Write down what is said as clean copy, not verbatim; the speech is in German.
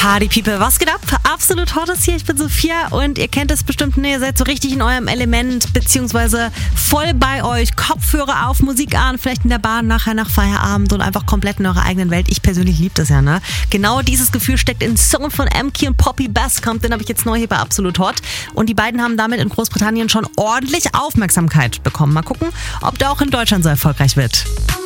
Party People, was geht ab? Absolut Hot ist hier, ich bin Sophia und ihr kennt es bestimmt, ihr seid so richtig in eurem Element, beziehungsweise voll bei euch, Kopfhörer auf, Musik an, vielleicht in der Bahn nachher nach Feierabend und einfach komplett in eurer eigenen Welt. Ich persönlich liebe das ja, ne? Genau dieses Gefühl steckt in Song von Emke und Poppy Basskamp, den habe ich jetzt neu hier bei Absolut Hot und die beiden haben damit in Großbritannien schon ordentlich Aufmerksamkeit bekommen. Mal gucken, ob der auch in Deutschland so erfolgreich wird.